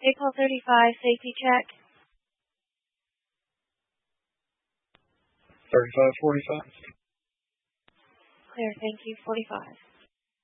April 35 safety check. 3545. Clear, thank you. 45.